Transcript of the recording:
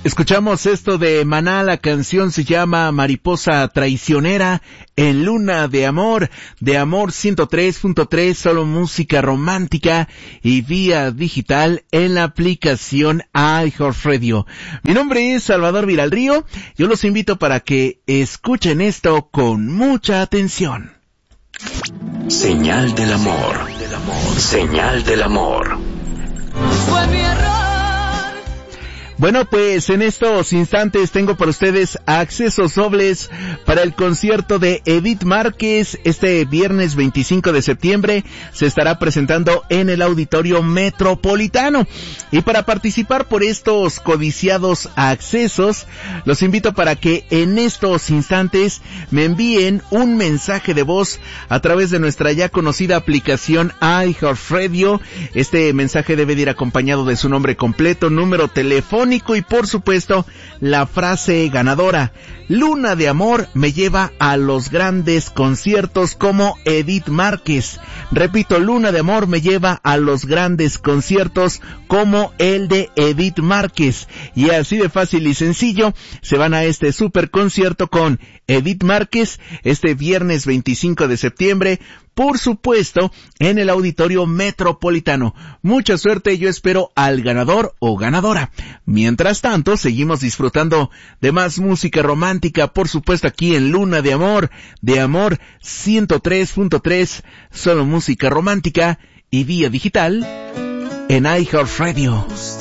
Escuchamos esto de Maná, la canción se llama Mariposa Traicionera, en Luna de Amor 103.3, solo música romántica y vía digital en la aplicación iHeartRadio. Mi nombre es Salvador Viralrío, yo los invito para que escuchen esto con mucha atención. Señal del amor, señal del amor. Fue mi error. Bueno, pues en estos instantes tengo para ustedes accesos dobles para el concierto de Edith Márquez. Este viernes 25 de septiembre se estará presentando en el Auditorio Metropolitano. Y para participar por estos codiciados accesos, los invito para que en estos instantes me envíen un mensaje de voz a través de nuestra ya conocida aplicación iHeartRadio. Este mensaje debe de ir acompañado de su nombre completo, número telefónico y por supuesto la frase ganadora: Luna de Amor me lleva a los grandes conciertos como Edith Márquez. Repito, Luna de Amor me lleva a los grandes conciertos como el de Edith Márquez. Y así de fácil y sencillo se van a este super concierto con Edith Márquez este viernes 25 de septiembre, por supuesto, en el Auditorio Metropolitano. Mucha suerte, yo espero al ganador o ganadora. Mientras tanto, seguimos disfrutando de más música romántica, por supuesto aquí en Luna de Amor 103.3, solo música romántica y vía digital en iHeartRadio.